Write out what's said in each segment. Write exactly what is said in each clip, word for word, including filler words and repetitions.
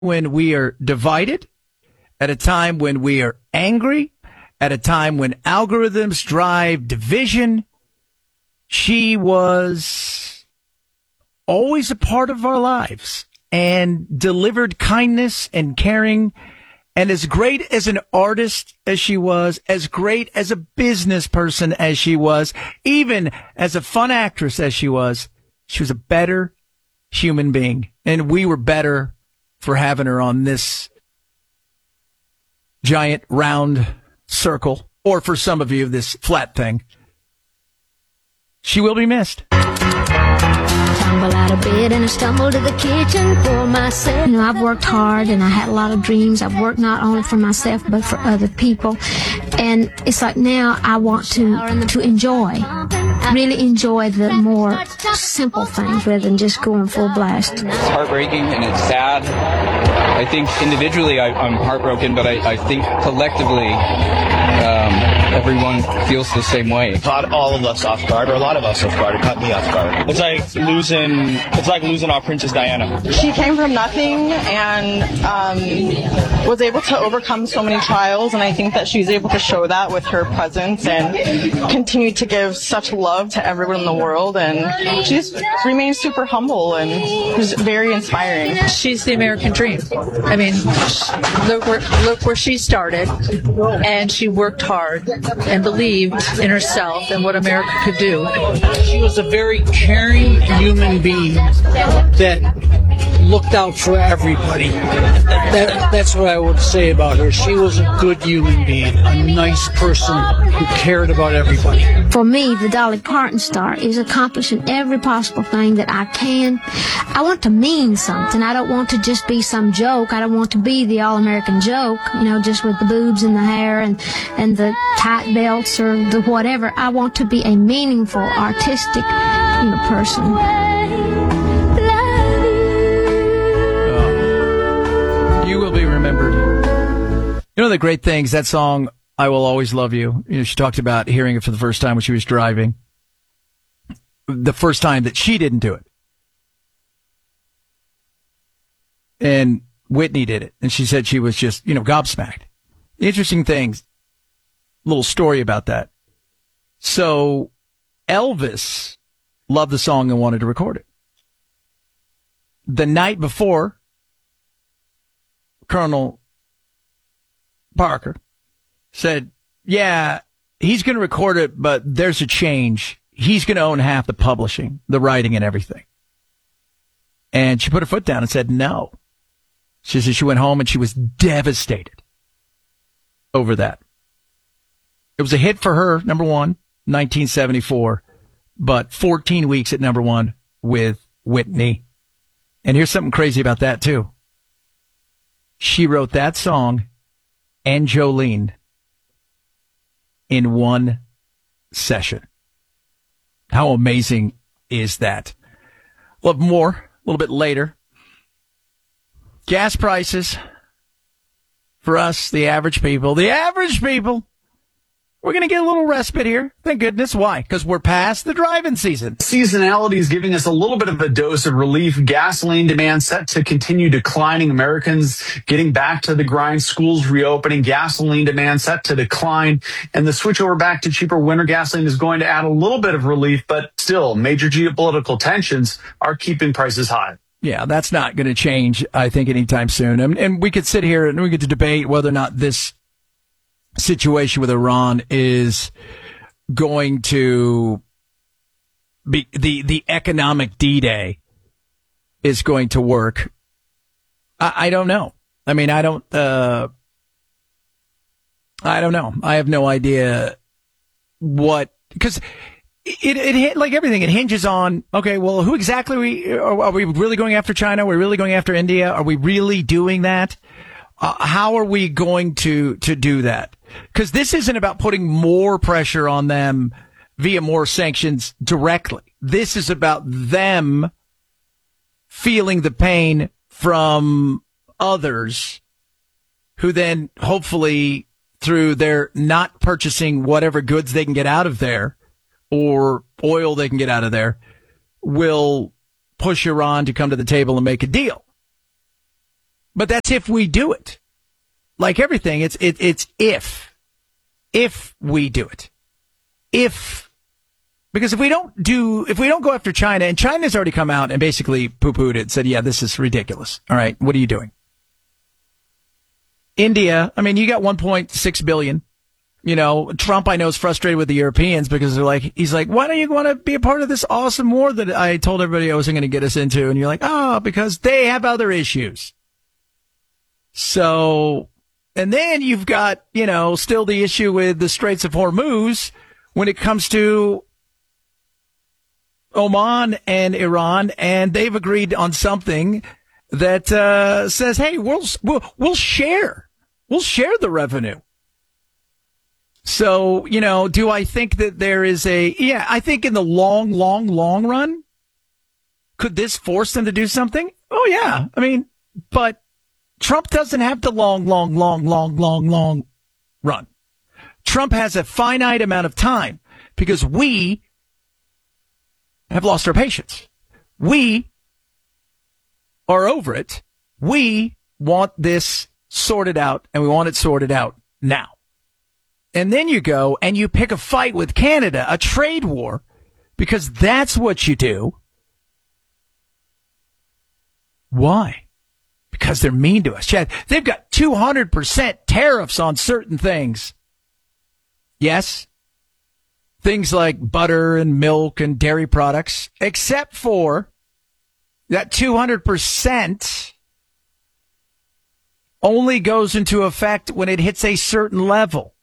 when we are divided, at a time when we are angry, at a time when algorithms drive division. She was always a part of our lives and delivered kindness and caring. And as great as an artist as she was, as great as a business person as she was, even as a fun actress as she was, she was a better human being. And we were better for having her on this giant round circle, or for some of you, this flat thing. She will be missed. Tumble out of bed and I stumble to the kitchen for myself. You know, I've worked hard and I had a lot of dreams. I've worked not only for myself but for other people. And it's like now I want to to enjoy, really enjoy the more simple things rather than just going full blast. It's heartbreaking and it's sad. I think individually I, I'm heartbroken, but I, I think collectively um, everyone feels the same way. It caught all of us off guard, or a lot of us off guard. It caught me off guard. It's like losing, it's like losing our Princess Diana. She came from nothing and um, was able to overcome so many trials, and I think that she's able to show that with her presence and continue to give such love to everyone in the world. And she just remains super humble and is very inspiring. She's the American dream. I mean, look where, look where she started, and she worked hard and believed in herself and what America could do. She was a very caring human being that looked out for everybody. That, that's what I would say about her. She was a good human being, a nice person who cared about everybody. For me, the Dolly Parton star is accomplishing every possible thing that I can. I want to mean something. I don't want to just be some joke. I don't want to be the all-American joke, you know, just with the boobs and the hair and, and the tight belts or the whatever. I want to be a meaningful, artistic, you know, person. Oh. You will be remembered. You know the great things, that song, I Will Always Love You. You know, she talked about hearing it for the first time when she was driving. The first time that she didn't do it. And Whitney did it. And she said she was just, you know, gobsmacked. Interesting things. Little story about that. So Elvis loved the song and wanted to record it. The night before, Colonel Parker said, yeah, he's going to record it, but there's a change. He's going to own half the publishing, the writing and everything. And she put her foot down and said no. She said she went home and she was devastated over that. It was a hit for her, number one, nineteen seventy-four, but fourteen weeks at number one with Whitney. And here's something crazy about that, too. She wrote that song and Jolene in one session. How amazing is that? We'll have more a little bit later. Gas prices for us, the average people, the average people. We're going to get a little respite here. Thank goodness. Why? Because we're past the driving season. Seasonality is giving us a little bit of a dose of relief. Gasoline demand set to continue declining. Americans getting back to the grind. Schools reopening. Gasoline demand set to decline. And the switch over back to cheaper winter gasoline is going to add a little bit of relief, but still, major geopolitical tensions are keeping prices high. Yeah, that's not going to change, I think, anytime soon. And, and we could sit here and we could debate whether or not this situation with Iran is going to be the, the economic D-Day is going to work. I, I don't know. I mean, I don't, uh, I don't know. I have no idea what, because it, it, it, like everything, it hinges on, okay, well, who exactly are we, are, are we really going after China? Are we really going after India? Are we really doing that? Uh, how are we going to, to do that? Because this isn't about putting more pressure on them via more sanctions directly. This is about them feeling the pain from others who then hopefully through their not purchasing whatever goods they can get out of there or oil they can get out of there will push Iran to come to the table and make a deal. But that's if we do it. Like everything, it's it, it's if. If we do it. If. Because if we don't do, if we don't go after China, and China's already come out and basically poo-pooed it, said, yeah, this is ridiculous. All right, what are you doing? India, I mean, you got one point six billion. You know, Trump, I know, is frustrated with the Europeans because they're like, he's like, why don't you want to be a part of this awesome war that I told everybody I wasn't going to get us into? And you're like, oh, because they have other issues. So, and then you've got, you know, still the issue with the Straits of Hormuz when it comes to Oman and Iran, and they've agreed on something that uh, says, hey, we'll, we'll we'll share. We'll share the revenue. So, you know, do I think that there is a, yeah, I think in the long, long, long run, could this force them to do something? Oh, yeah. I mean, but Trump doesn't have the long, long, long, long, long, long run. Trump has a finite amount of time because we have lost our patience. We are over it. We want this sorted out, and we want it sorted out now. And then you go and you pick a fight with Canada, a trade war, because that's what you do. Why? Because they're mean to us. Chad, they've got two hundred percent tariffs on certain things. Yes. Things like butter and milk and dairy products, except for that two hundred percent only goes into effect when it hits a certain level.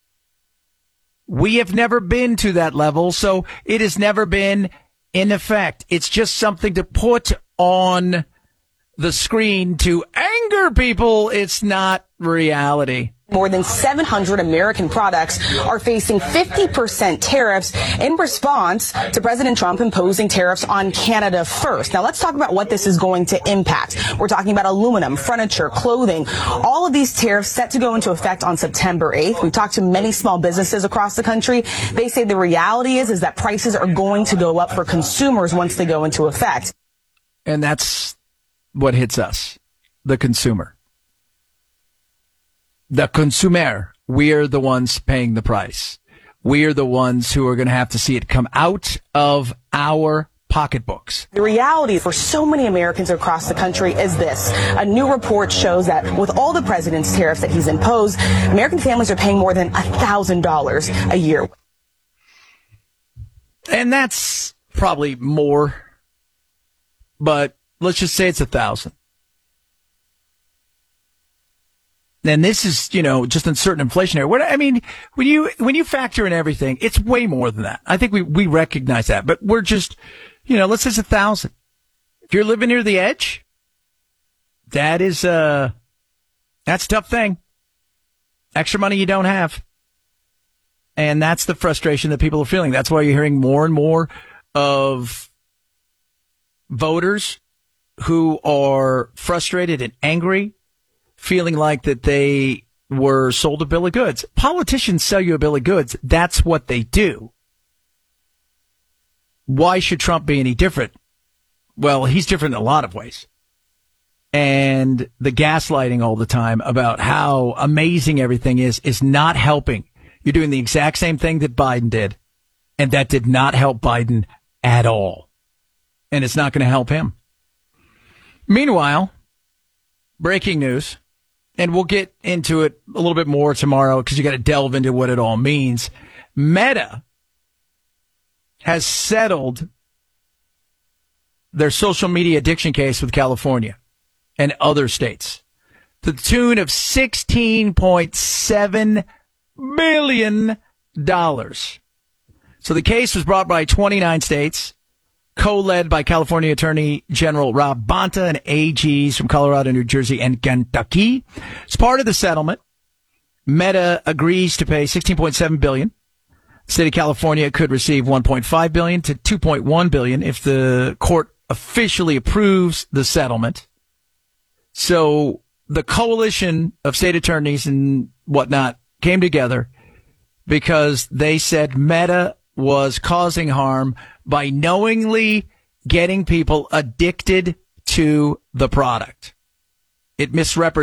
We have never been to that level, so it has never been in effect. It's just something to put on the screen to anger people. It's not reality. More than seven hundred American products are facing fifty percent tariffs in response to President Trump imposing tariffs on Canada first. Now, let's talk about what this is going to impact. We're talking about aluminum, furniture, clothing, all of these tariffs set to go into effect on September eighth. We've talked to many small businesses across the country. They say the reality is, is that prices are going to go up for consumers once they go into effect. And that's what hits us, the consumer. The consumer, we're the ones paying the price. We're the ones who are going to have to see it come out of our pocketbooks. The reality for so many Americans across the country is this. A new report shows that with all the president's tariffs that he's imposed, American families are paying more than one thousand dollars a year. And that's probably more, but let's just say it's a thousand. And this is, you know, just uncertain inflationary. What I mean, when you when you factor in everything, it's way more than that. I think we we recognize that, but we're just, you know, let's say it's a thousand. If you're living near the edge, that is uh that's a tough thing. Extra money you don't have, and that's the frustration that people are feeling. That's why you're hearing more and more of voters who are frustrated and angry, feeling like that they were sold a bill of goods. Politicians sell you a bill of goods. That's what they do. Why should Trump be any different? Well, he's different in a lot of ways. And the gaslighting all the time about how amazing everything is, is not helping. You're doing the exact same thing that Biden did. And that did not help Biden at all. And it's not going to help him. Meanwhile, breaking news. And we'll get into it a little bit more tomorrow because you got to delve into what it all means. Meta has settled their social media addiction case with California and other states to the tune of sixteen point seven billion dollars. So the case was brought by twenty-nine states, co-led by California Attorney General Rob Bonta and A Gs from Colorado, New Jersey, and Kentucky. As part of the settlement, Meta agrees to pay sixteen point seven billion dollars. The state of California could receive one point five billion dollars to two point one billion dollars if the court officially approves the settlement. So the coalition of state attorneys and whatnot came together because they said Meta was causing harm by knowingly getting people addicted to the product. it misrepresents